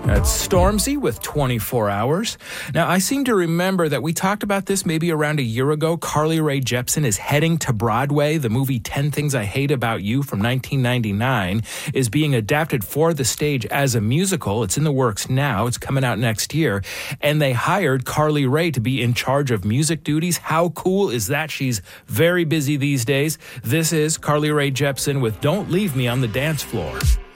That's Stormzy with 24 Hours. Now, I seem to remember that we talked about this maybe around a year ago. Carly Rae Jepsen is heading to Broadway. The movie 10 Things I Hate About You from 1999 is being adapted for the stage as a musical. It's in the works now. It's coming out next year. And they hired Carly Rae to be in charge of music duties. How cool is that? She's very busy these days. This is Carly Rae Jepsen with Don't Leave Me on the Dance Floor.